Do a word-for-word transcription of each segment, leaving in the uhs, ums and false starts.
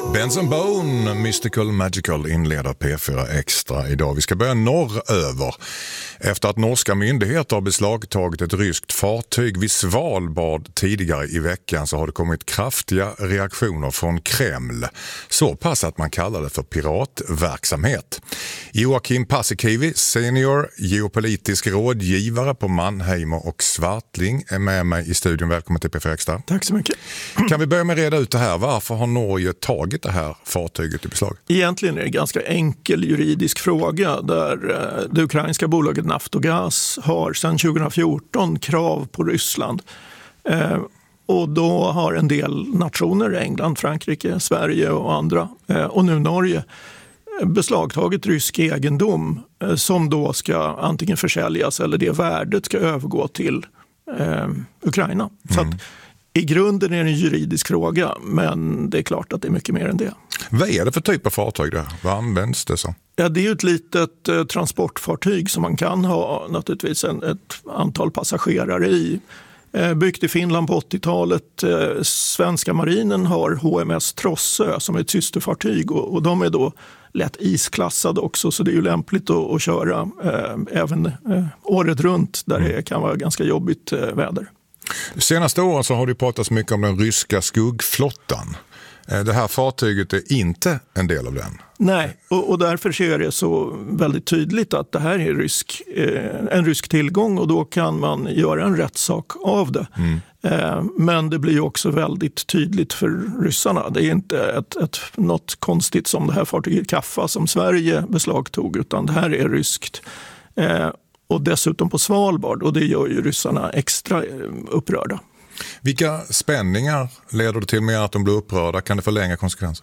Benson Bone, Mystical Magical inleder P fyra Extra idag. Vi ska börja norröver. Efter att norska myndigheter har beslagtagit ett ryskt fartyg vid Svalbard tidigare i veckan så har det kommit kraftiga reaktioner från Kreml. Så pass att man kallar det för piratverksamhet. Joakim Paasikivi, senior geopolitisk rådgivare på Mannheimer och Swartling, är med mig i studion. Välkommen till P fyra Extra. Tack så mycket. Kan vi börja med att reda ut det här? Varför har Norge tagit det här fartyget i beslag? Egentligen är det en ganska enkel juridisk fråga där det ukrainska bolaget Naftogaz har sedan tjugo fjorton krav på Ryssland. Eh, och då har en del nationer, England, Frankrike, Sverige och andra, eh, och nu Norge, beslagtagit rysk egendom eh, som då ska antingen försäljas eller det värdet ska övergå till eh, Ukraina. Mm. Så att i grunden är det en juridisk fråga, men det är klart att det är mycket mer än det. Vad är det för typ av fartyg där? Vad används det som? Ja, det är ju ett litet eh, transportfartyg som man kan ha naturligtvis en, ett antal passagerare i. Eh, byggt i Finland på åttiotalet. Eh, svenska marinen har H M S Trossö som är ett systerfartyg och, och de är då lätt isklassade också, så det är ju lämpligt att, att köra eh, även eh, året runt där mm. det kan vara ganska jobbigt eh, väder. Senaste åren så har det pratats mycket om den ryska skuggflottan. Det här fartyget är inte en del av den. Nej, och, och därför är det så väldigt tydligt att det här är rysk, eh, en rysk tillgång och då kan man göra en rättssak av det. Mm. Eh, men det blir också väldigt tydligt för ryssarna. Det är inte ett, ett, något konstigt som det här fartyget Kaffa som Sverige beslagtog, utan det här är ryskt. Eh, och dessutom på Svalbard, och det gör ju ryssarna extra upprörda. Vilka spänningar leder det till med att de blir upprörda? Kan det förlänga konsekvenser?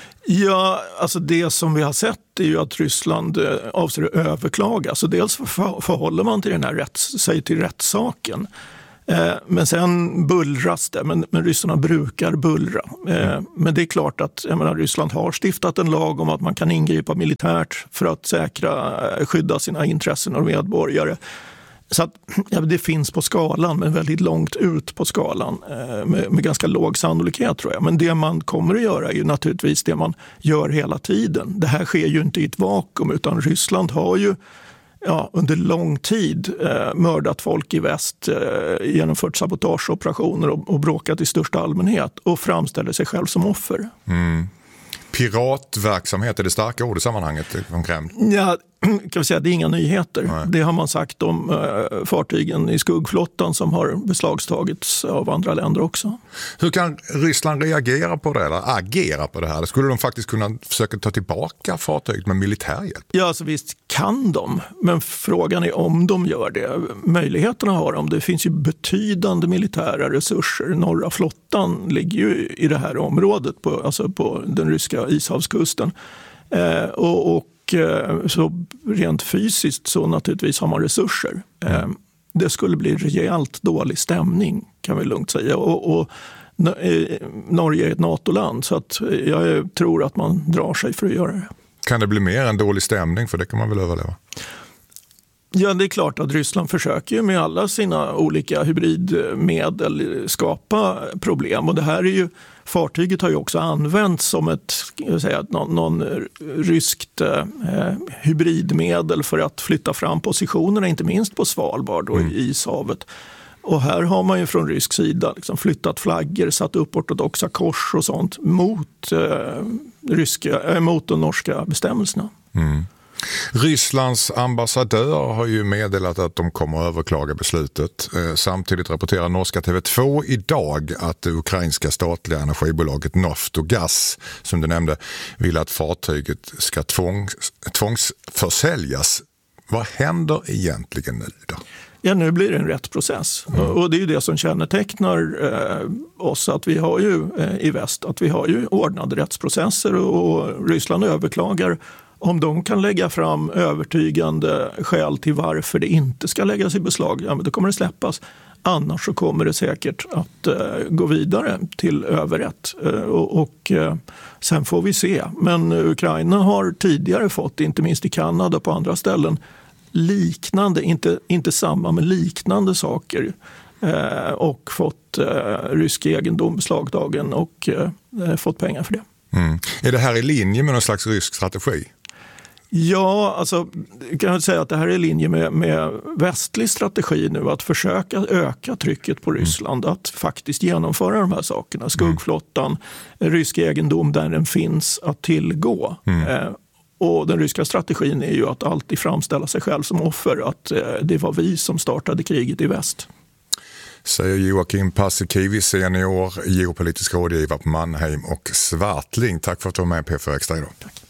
Ja, alltså det som vi har sett är ju att Ryssland avser att överklaga. Så dels förhåller man till den här rätts, sig till rättssaken. Eh, men sen bullras det, men, men ryssarna brukar bullra. Eh, mm. Men det är klart att jag menar, Ryssland har stiftat en lag om att man kan ingripa militärt för att säkra, skydda sina intressen och medborgare. Så att, ja, det finns på skalan, men väldigt långt ut på skalan eh, med, med ganska låg sannolikhet tror jag. Men det man kommer att göra är ju naturligtvis det man gör hela tiden. Det här sker ju inte i ett vakuum, utan Ryssland har ju ja, under lång tid eh, mördat folk i väst, eh, genomfört sabotageoperationer och, och bråkat i största allmänhet och framställer sig själv som offer. Mm. Piratverksamhet är det starka ord i sammanhanget från Kreml? Ja, kan vi säga, det är inga nyheter. Nej. Det har man sagt om eh, fartygen i skuggflottan som har beslagstagits av andra länder också. Hur kan Ryssland reagera på det eller agera på det här? Skulle de faktiskt kunna försöka ta tillbaka fartyget med militär hjälp? Ja, alltså visst kan de, men frågan är om de gör det. Möjligheterna har de. Det finns ju betydande militära resurser. Norra flottan ligger ju i det här området, på, alltså på den ryska ishavskusten. Eh, och, och så rent fysiskt så naturligtvis har man resurser. Mm. Det skulle bli rejält dålig stämning kan vi lugnt säga. Och, och Norge är ett NATO-land så att jag tror att man drar sig för att göra det. Kan det bli mer än dålig stämning, för det kan man väl överleva? Ja, det är klart att Ryssland försöker med alla sina olika hybridmedel skapa problem. Och det här är ju, fartyget har ju också använts som ett, jag säga, någon, någon ryskt eh, hybridmedel för att flytta fram positionerna, inte minst på Svalbard och mm. i ishavet. Och här har man ju från rysk sida liksom flyttat flaggor, satt upp ortodoxa kors och sånt mot, eh, ryska, äh, mot de norska bestämmelserna. Mm. Rysslands ambassadör har ju meddelat att de kommer att överklaga beslutet. Samtidigt rapporterar norska T V två idag att det ukrainska statliga energibolaget Naftogaz, som du nämnde, vill att fartyget ska tvångs, tvångsförsäljas. Vad händer egentligen nu då? Ja, nu blir det en rättsprocess. Mm. Och det är ju det som kännetecknar eh, oss, att vi har ju eh, i väst, att vi har ju ordnade rättsprocesser och, och Ryssland överklagar. Om de kan lägga fram övertygande skäl till varför det inte ska läggas i beslag, ja, men då kommer det släppas. Annars så kommer det säkert att uh, gå vidare till överrätt. Uh, och och uh, sen får vi se. Men Ukraina har tidigare fått, inte minst i Kanada och på andra ställen, liknande, inte, inte samma men liknande saker. Uh, och fått uh, rysk egendom beslagtagen och uh, fått pengar för det. Mm. Är det här i linje med någon slags rysk strategi? Ja, alltså kan jag säga att det här är i linje med, med västlig strategi nu, att försöka öka trycket på Ryssland, mm. att faktiskt genomföra de här sakerna. Skuggflottan, mm. rysk egendom där den finns att tillgå. Mm. Eh, och den ryska strategin är ju att alltid framställa sig själv som offer, att eh, det var vi som startade kriget i väst. Säger Joakim Paasikivi, senior geopolitisk rådgivare på Mannheim och Swartling. Tack för att du var med på P fyra Extra idag. Tack.